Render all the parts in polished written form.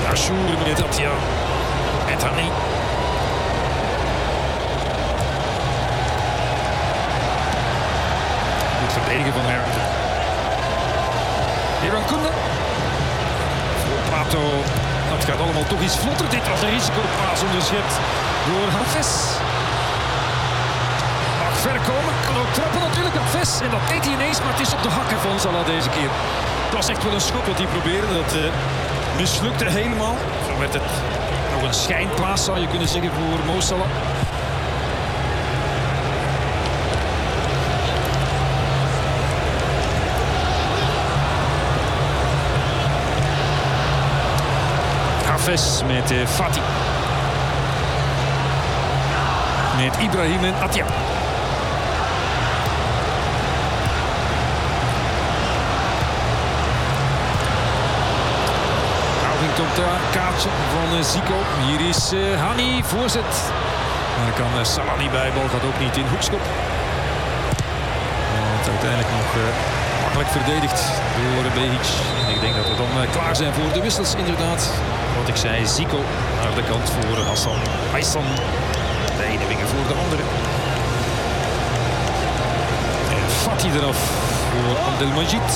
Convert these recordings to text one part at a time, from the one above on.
Ashour met Atia. Met Hani. Goed verdedigen van Harrington. Iran Kounda. Voor Prato. Dat gaat allemaal toch iets vlotter. Dit was een risicopaas onderschept door Hafes. Mag ver komen. Kan ook trappen natuurlijk, Hafes. En dat deed hij ineens, maar het is op de hakken van Salah deze keer. Het was echt wel een schot wat hij probeerde. Dat mislukte helemaal. Zo werd het nog een schijnplaats, zou je kunnen zeggen, voor Mo Salah. Hafes met Fati. Met Ibrahim en Atia. Komt daar kaartje van Zico. Hier is Hani, voorzet. Daar kan Salah niet bij, bal gaat ook niet in hoekschop. Want uiteindelijk nog makkelijk verdedigd door Behic. En ik denk dat we dan klaar zijn voor de wissels inderdaad. Wat ik zei, Zico naar de kant voor Hassan. Aysan, de ene winger voor de andere. En Fati eraf voor Abdelmajid.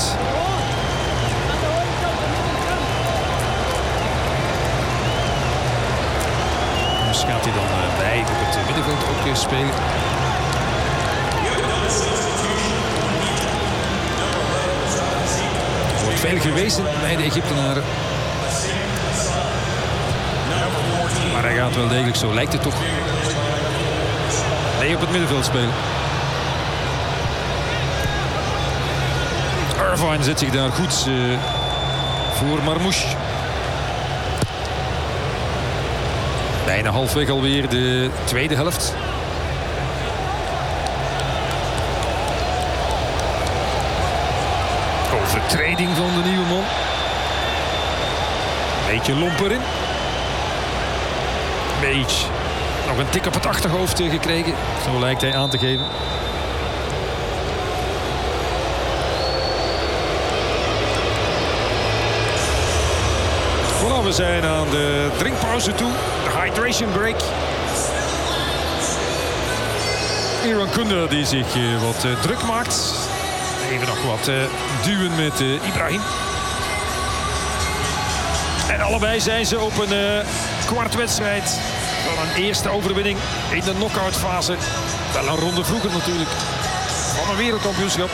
Gaat hij dan bij op het middenveld ook spelen. Er wordt veel gewezen bij de Egyptenaren. Maar hij gaat wel degelijk, zo lijkt het toch, nee, op het middenveld spelen. Irvine zet zich daar goed voor Marmouche. Bijna halfweg alweer de tweede helft. Overtreding van de nieuwe man. Beetje lomp erin. Beetje nog een tik op het achterhoofd gekregen. Zo lijkt hij aan te geven. Voilà, we zijn aan de drinkpauze toe. De hydration break. Iran Kounda die zich wat druk maakt. Even nog wat duwen met Ibrahim. En allebei zijn ze op een kwartwedstrijd van een eerste overwinning in de knock-out fase. Wel een ronde vroeger natuurlijk. Van een wereldkampioenschap.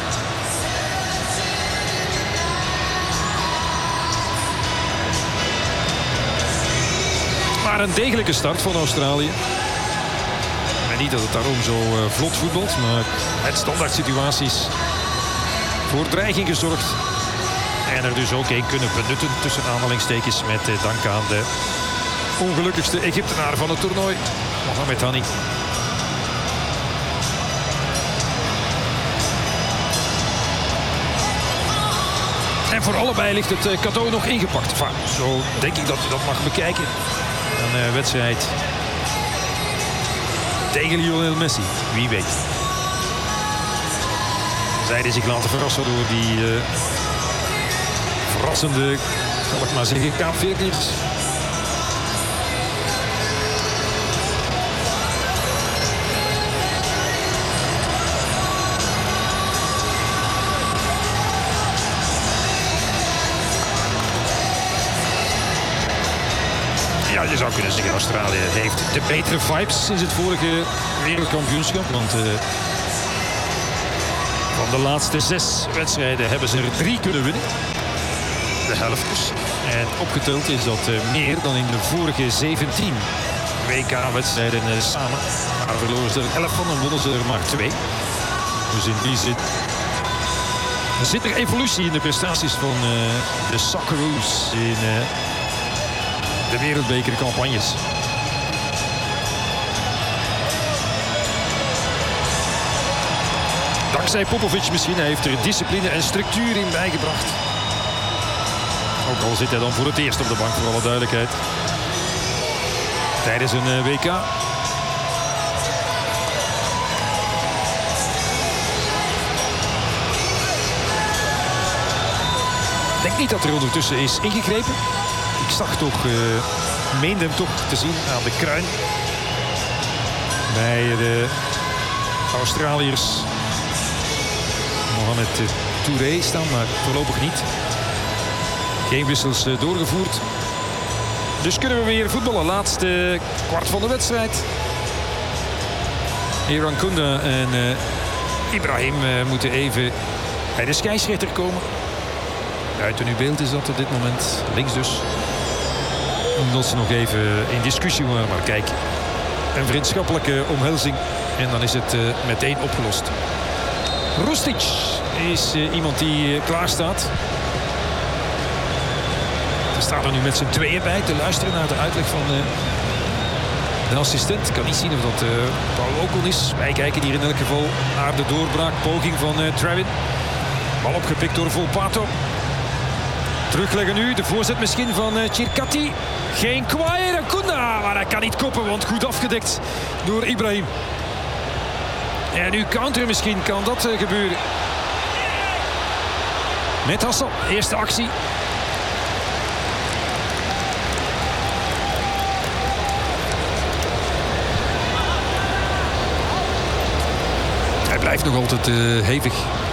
Maar een degelijke start van Australië. En niet dat het daarom zo vlot voetbalt, maar met standaard situaties voor dreiging gezorgd. En er dus ook één kunnen benutten tussen aanhalingstekens met dank aan de ongelukkigste Egyptenaar van het toernooi, Mohamed Hani. En voor allebei ligt het cadeau nog ingepakt. Enfin, zo denk ik dat je dat mag bekijken. Een wedstrijd tegen Lionel Messi, wie weet. Zij zich laten verrassen door die verrassende, zal ik maar zeggen, Kaapverdiërs. Ja, je zou kunnen zeggen, Australië heeft de betere vibes sinds het vorige wereldkampioenschap. Want van de laatste 6 wedstrijden hebben ze er 3 kunnen winnen. De helft dus. En opgeteld is dat meer dan in de vorige 17 WK-wedstrijden samen. Maar verloren ze er 11 van en wonnen ze er maar 2. Dus in die zin zit er evolutie in de prestaties van de Socceroos in de wereldbekercampagnes. Dankzij Popovic misschien. Hij heeft er discipline en structuur in bijgebracht. Ook al zit hij dan voor het eerst op de bank, voor alle duidelijkheid. Tijdens een WK. Ik denk niet dat er ondertussen is ingegrepen. Ik zag toch, meende hem toch te zien aan de kruin. Bij de Australiërs Mohamed Touré staan, maar voorlopig niet. Geen wissels doorgevoerd. Dus kunnen we weer voetballen. Laatste kwart van de wedstrijd. Iran Kunda en Ibrahim moeten even bij de scheidsrechter komen. Buiten uw beeld is dat op dit moment. Links dus. Omdat ze nog even in discussie waren. Maar kijk, een vriendschappelijke omhelzing. En dan is het meteen opgelost. Rustic is iemand die klaar staat. We staan er nu met z'n tweeën bij te luisteren naar de uitleg van de assistent. Ik kan niet zien of dat Paul Ocon is. Wij kijken hier in elk geval naar de doorbraak. Poging van Travin. Bal opgepikt door Volpato. Terugleggen nu. De voorzet misschien van Chirkati. Geen kwaai. Kunda. Maar hij kan niet koppen, want goed afgedekt door Ibrahim. En nu counter misschien kan dat gebeuren. Met Hassan. Eerste actie. Hij blijft nog altijd hevig.